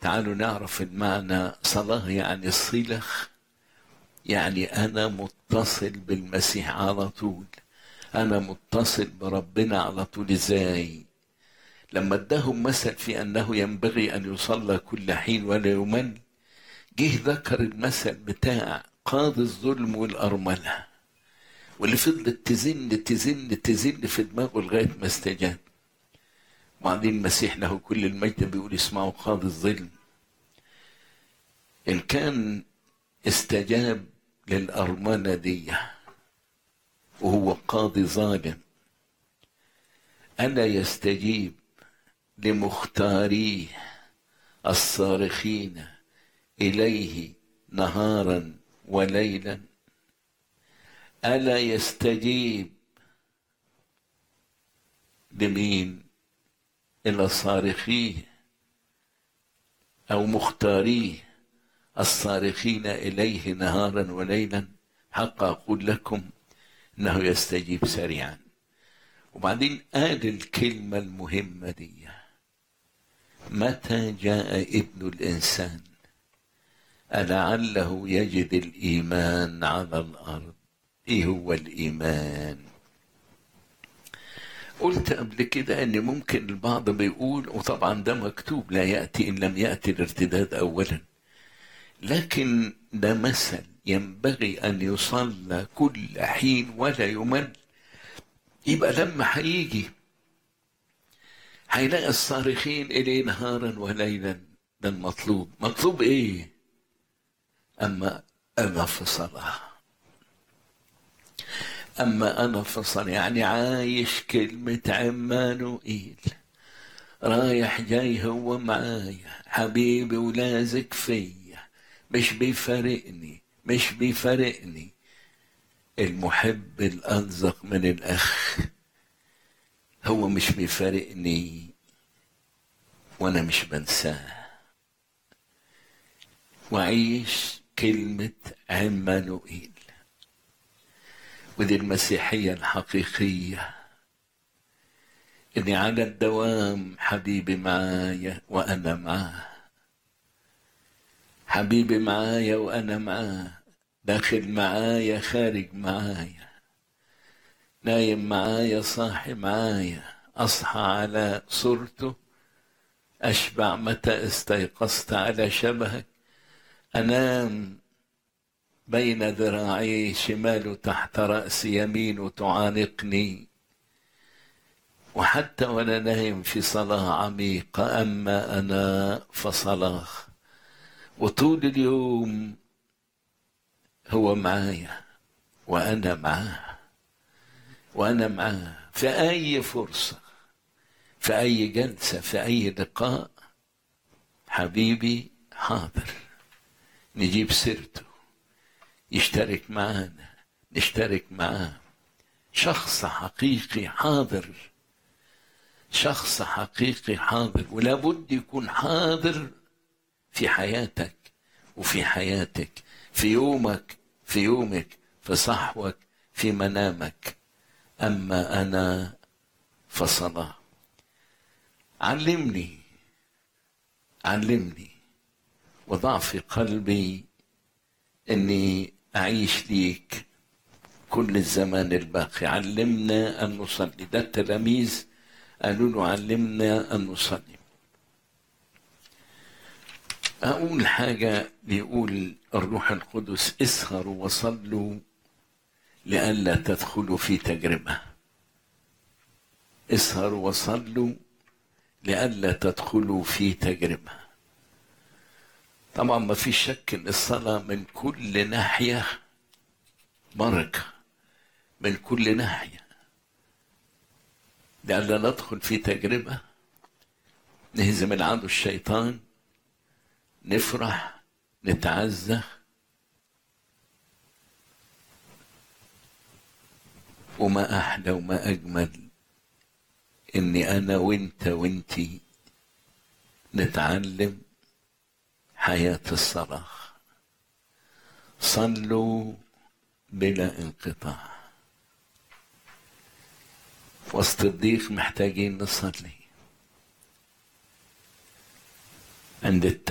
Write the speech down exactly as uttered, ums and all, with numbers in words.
تعالوا نعرف المعنى. صلاة يعني صلة، يعني أنا متصل بالمسيح على طول، أنا متصل بربنا على طول. إزاي؟ لما اداهم مثل في أنه ينبغي أن يصلى كل حين ولا يمل، جه ذكر المثل بتاع قاضي الظلم والأرملة، واللي فضلت تزن تزن تزن في دماغه لغاية ما استجاب. وبعدين المسيح له كل المجد بيقول اسمعوا قاضي الظلم، إن كان استجاب للأرملة دي وهو قاضي ظالم، ألا يستجيب لمختاريه الصارخين إليه نهارا وليلا؟ ألا يستجيب لمين؟ إلى صارخيه أو مختاريه الصارخين إليه نهارا وليلا؟ حق أقول لكم إنه يستجيب سريعا. وبعدين قال الكلمة المهمة دي: متى جاء ابن الإنسان ألعله يجد الإيمان على الأرض؟ إيه هو الإيمان؟ قلت قبل كده أن ممكن البعض بيقول، وطبعا ده مكتوب لا يأتي إن لم يأتي الارتداد أولا، لكن ده مثل ينبغي أن يصلى كل حين ولا يمل. يبقى لما هيجي هيلاقي الصارخين إليه نهارا وليلا. ده المطلوب. مطلوب إيه؟ أما أنا في صلاة، أما أنا في صلاة يعني عايش كلمة عمانوئيل، رايح جاي هو معايا، حبيبي ولازق فيا، مش بيفارقني مش بيفارقني. المحب الألزق من الأخ، هو مش بيفارقني وأنا مش بنساه. وعيش كلمة عمانوئيل. ودي المسيحية الحقيقية، إني على الدوام حبيبي معايا وأنا معاه، حبيبي معايا وأنا معاه، داخل معايا خارج معايا، نايم معايا صاحي معايا، أصحى على صورته، أشبع متى استيقظت على شبهك، أنام بين ذراعي شمال تحت رأس يمين تعانقني. وحتى وأنا نايم في صلاة عميقة، أما أنا فصلاة، وطول اليوم هو معايا وأنا معاه وأنا معاه في أي فرصة، في أي جلسة، في أي لقاء. حبيبي حاضر، نجيب سيرته، يشترك معانا، نشترك معاه. شخص حقيقي حاضر، شخص حقيقي حاضر، ولا بد يكون حاضر في حياتك وفي حياتك، في يومك في يومك في صحوك في منامك. أما أنا فصلاة. علمني علمني وضع في قلبي أني أعيش ليك كل الزمان الباقي. علمنا أن نصلي. ده التلاميذ قالوا له علمنا أن نصلي. أقول حاجة، بيقول الروح القدس: اسهروا وصلوا لئلا تدخلوا في تجربة. اسهروا وصلوا لئلا تدخلوا في تجربة. طبعا ما في شك ان الصلاة من كل ناحية بركة، من كل ناحية، لئلا ندخل في تجربة، نهزم العدو الشيطان، نفرح، نتعزى. وما أحلى وما أجمل إني أنا وإنت وإنتي نتعلم حياة الصلاة. صلوا بلا انقطاع. وسط الضيق محتاجين نصلي. عند